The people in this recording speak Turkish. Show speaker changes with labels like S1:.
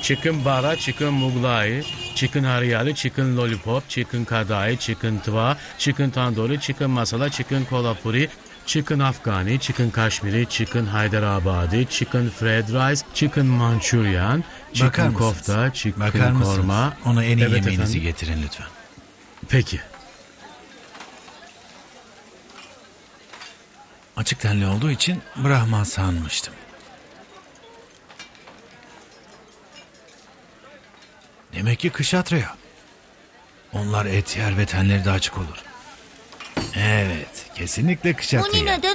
S1: chicken bara, chicken mughlai, chicken haryali, chicken lollipop, chicken kadai, chicken tva, chicken tandoori, chicken masala, chicken kolhapuri, chicken afghani, chicken kashmiri, chicken hyderabadi, chicken fried rice, chicken manchurian,
S2: Bakar
S1: chicken
S2: mısınız?
S1: kofta, chicken
S2: Bakar mısınız?
S1: korma.
S2: Ona en iyi
S1: Evet
S2: yemeğinizi
S1: efendim.
S2: getirin lütfen.
S1: Peki.
S2: Açık tenli olduğu için Brahman sanmıştım. Demek ki kışatraya. Onlar et yer ve tenleri de açık olur. Evet, kesinlikle
S3: Muni
S2: kışatraya.
S3: neden